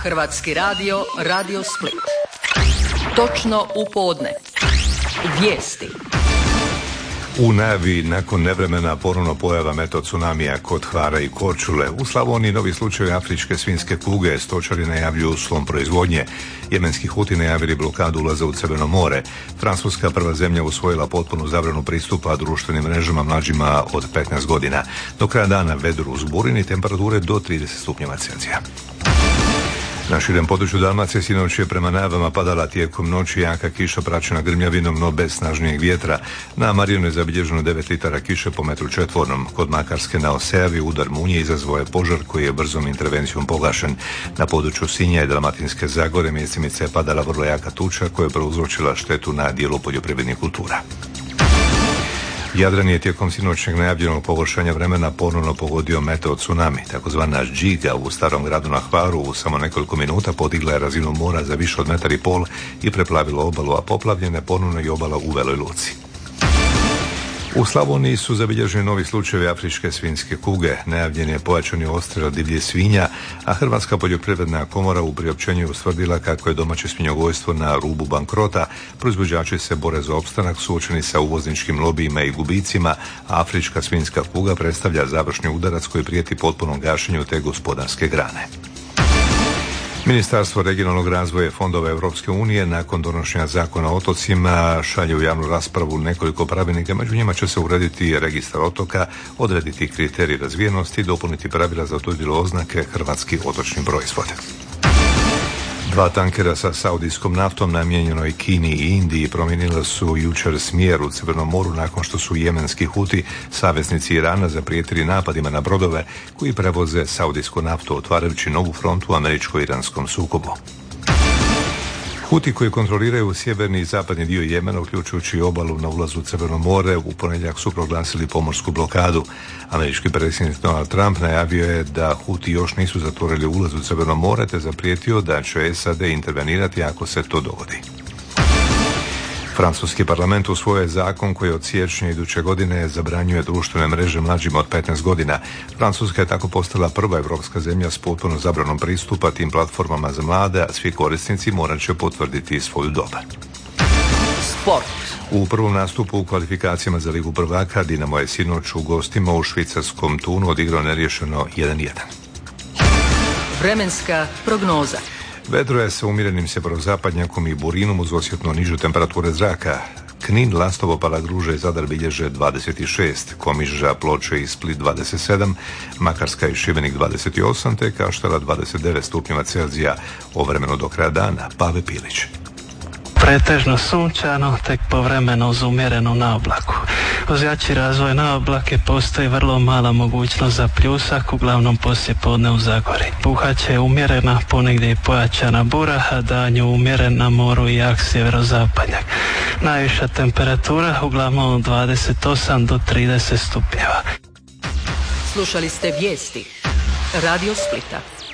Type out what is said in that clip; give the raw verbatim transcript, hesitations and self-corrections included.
Hrvatski radio, Radio Split. Točno u podne. Vijesti. U najavi nakon nevremena ponovno pojava meto tsunamija kod Hvara i Korčule. U Slavoniji novi slučaj afričke svinjske kuge, stočari najavljuju slom proizvodnje. Jemenski Huti najavili blokadu ulaza u Crveno more. Francuska prva zemlja usvojila potpunu zabranu pristupa društvenim mrežama mlađima od petnaest godina. Do kraja dana vedru uzbureni, temperature do trideset stupnjeva Celzija. Na širem području Dalmacije sinoć je prema najavama padala tijekom noći jaka kiša praćena grmljavinom, no bez snažnijeg vjetra. Na Marjanu je zabilježeno devet litara kiše po metru četvornom. Kod Makarske na Osejavi udar munje izazvao je požar koji je brzom intervencijom pogašen. Na području Sinja i Dalmatinske Zagore mjesimice je padala vrlo jaka tuča koja je prouzročila štetu na dijelu poljoprivrednih kultura. Jadran je tijekom sinoćnjeg najavljenog pogoršanja vremena ponovno pogodio meteo tsunami. Takozvana džiga u starom gradu na Hvaru u samo nekoliko minuta podigla je razinu mora za više od metar i pol i preplavila obalu, a poplavljene ponovno i obala u Veloj Luci. U Slavoniji su zabilježeni novi slučajevi afričke svinjske kuge, najavljen je pojačani odstrel divljih svinja, a Hrvatska poljoprivredna komora u priopćenju je ustvrdila kako je domaće svinjogojstvo na rubu bankrota, proizvođači se bore za opstanak suočeni sa uvozničkim lobijima i gubicima, a afrička svinjska kuga predstavlja završni udarac koji prijeti potpunom gašenju te gospodarske grane. Ministarstvo regionalnog razvoja i fondova Europske unije nakon donošenja zakona o otocima šalje u javnu raspravu nekoliko pravilnika, među njima će se urediti registar otoka, odrediti kriterij razvijenosti i dopuniti pravila za dodjelu oznake hrvatski otočni proizvod. Dva tankera sa saudijskom naftom namijenjenoj Kini i Indiji promijenila su jučer smjer u Crvenom moru nakon što su jemenski Huti, saveznici Irana, zaprijetili napadima na brodove koji prevoze saudijsku naftu, otvarajući novu frontu u američko-iranskom sukobu. Huti koji kontroliraju sjeverni i zapadni dio Jemena, uključujući obalu na ulazu u Crveno more, u ponedjeljak su proglasili pomorsku blokadu. Američki predsjednik Donald Trump najavio je da Huti još nisu zatvorili ulaz u Crveno more, te zaprijetio da će S A D intervenirati ako se to dogodi. Francuski parlament usvojio je zakon koji od siječnja iduće godine zabranjuje društvene mreže mlađima od petnaest godina. Francuska je tako postala prva europska zemlja s potpuno zabranom pristupa tim platformama za mlade, a svi korisnici morat će potvrditi svoju dob. Sport. U prvom nastupu u kvalifikacijama za Ligu prvaka Dinamo je sinoć u gostima u švicarskom Tunu odigrao neriješeno jedan jedan. Vremenska prognoza. Vedro je sa umjerenim sjeverozapadnjakom i burinom uz osjetno nižu temperature zraka. Knin, Lastovo, Palagruža i Zadar bilježe dvadeset šest, Komiža, Ploče i Split dvadeset sedam, Makarska i Šibenik dvadeset osam, te Kaštela dvadeset devet stupnjeva Celzija. O vremenu do kraja dana, Pave Pilić. Pretežno sunčano, tek povremeno uz umjerenu naoblaku. Uz jači razvoj naoblake postoji vrlo mala mogućnost za pljusak, uglavnom poslije podne u Zagori. Puhaće umjerena, ponegdje i pojačana bura, a danju umjeren na moru i jak sjeverozapadnjak. Najviša temperatura uglavnom od dvadeset osam do trideset stupnjeva. Slušali ste vijesti Radio Splita.